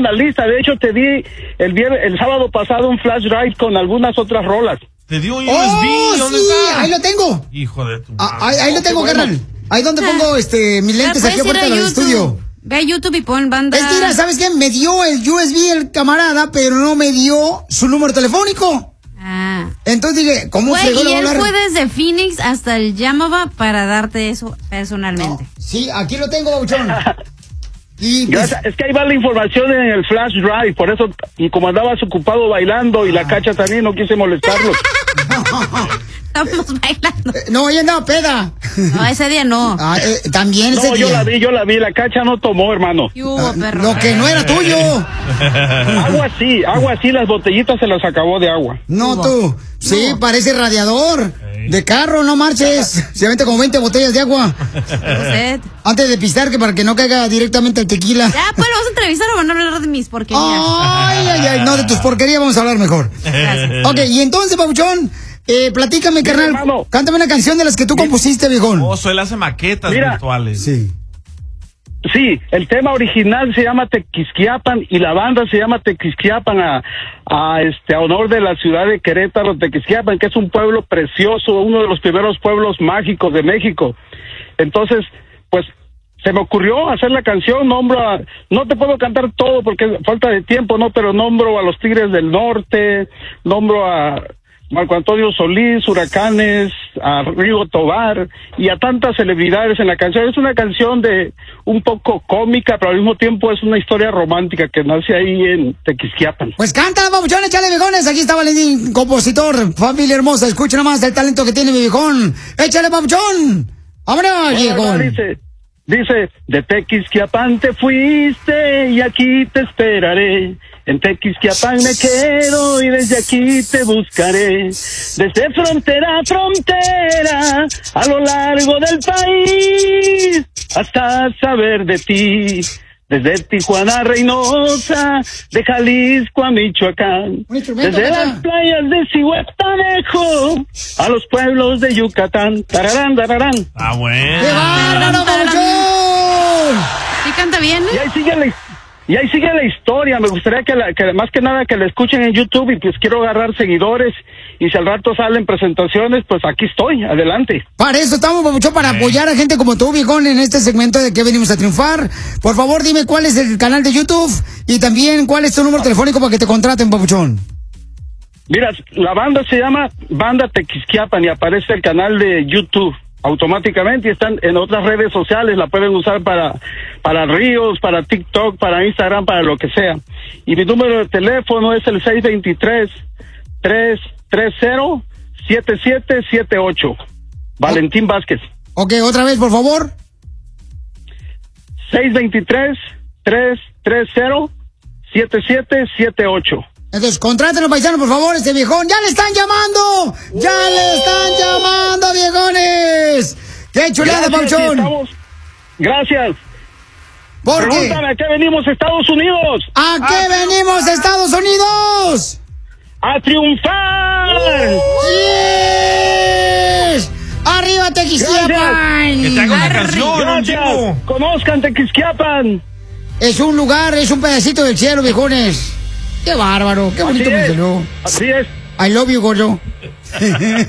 la lista. De hecho, te di el sábado pasado un flash drive con algunas otras rolas. ¿Te dio un USB? ¿Dónde está? Ahí lo tengo. Hijo de tu madre. Ahí lo tengo, carnal. Ahí donde pongo mis lentes aquí afuera del estudio. Ve a YouTube y pon banda. Es que mira, ¿sabes qué? Me dio el USB el camarada, pero no me dio su número telefónico. Ah. Entonces dije, ¿cómo se y él hablar? fue desde Phoenix hasta el Yamava para darte eso personalmente. No, sí, aquí lo tengo, babuchón. Y pues, gracias, es que ahí va la información en el flash drive, por eso, y como andabas ocupado bailando y la Cacha también, no quise molestarlo. Estamos bailando. No, ella andaba peda. No, ese día no. También ese día. Yo la vi, la Cacha no tomó, hermano. Perro. Lo que no era tuyo. Agua sí, las botellitas se las acabó de agua. No, tú. Sí, parece radiador de carro, no marches. Se vende como 20 botellas de agua. Antes de pisar, que para que no caiga directamente el tequila. Ya, pues, ¿lo vas a entrevistar o van a hablar de mis porquerías? Ay, no, de tus porquerías vamos a hablar mejor. Gracias. Ok, y entonces, papuchón, platícame, carnal. Hermano. Cántame una canción de las que tú compusiste, viejón. Él hace maquetas virtuales. Sí. Sí, el tema original se llama Tequisquiapan y la banda se llama Tequisquiapan a honor de la ciudad de Querétaro, Tequisquiapan, que es un pueblo precioso, uno de los primeros pueblos mágicos de México. Entonces, pues, se me ocurrió hacer la canción, no te puedo cantar todo porque falta de tiempo, ¿no? Pero nombro a los Tigres del Norte, nombro a Marco Antonio Solís, Huracanes, a Rigo Tobar y a tantas celebridades en la canción. Es una canción de un poco cómica, pero al mismo tiempo es una historia romántica que nace ahí en Tequisquiapan. Pues canta, babuchón, échale, viejones. Aquí está Valentín, compositor, familia hermosa. Escucha nomás el talento que tiene mi viejón. Échale, babuchón. ¡Vámonos, viejón! Dice, de Tequisquiapan te fuiste y aquí te esperaré. En Tequisquiapan me quedo y desde aquí te buscaré. Desde frontera a frontera, a lo largo del país, hasta saber de ti. Desde Tijuana a Reynosa, de Jalisco a Michoacán. Desde las playas de Zihuatanejo a los pueblos de Yucatán. Tararán, tararán. Ah, bueno. ¡Qué bárbaro, babuchón! ¿Sí canta bien? Y ahí sigue la historia. Me gustaría que más que nada que la escuchen en YouTube y pues quiero agarrar seguidores y si al rato salen presentaciones, pues aquí estoy, adelante. Para eso estamos, babuchón, para apoyar a gente como tú, viejón, en este segmento de que venimos a triunfar. Por favor, dime cuál es el canal de YouTube y también cuál es tu número telefónico para que te contraten, babuchón. Mira, la banda se llama Banda Tequisquiapan y aparece el canal de YouTube automáticamente y están en otras redes sociales, la pueden usar para Reels, para TikTok, para Instagram, para lo que sea. Y mi número de teléfono es el 623-330-7778. Valentín Vázquez. Ok, otra vez, por favor. 623-330-7778. Entonces, contrátenlo, paisano, por favor, este viejón. ¡Ya le están llamando! ¡Ya le están llamando, viejones! ¡Qué chulada, Pauchón! Gracias. ¿Por qué? Pregúntame, ¿a qué venimos, Estados Unidos? ¿A qué venimos, Estados Unidos? ¡A triunfar! ¡Yes! ¡Arriba, Tequisquiapan! ¡Que te haga una canción, chico! ¡Conozcan Tequisquiapan! Es un lugar, es un pedacito del cielo, viejones. ¡Qué bárbaro! ¡Qué bonito me quedó! Así es. I love you, gordo.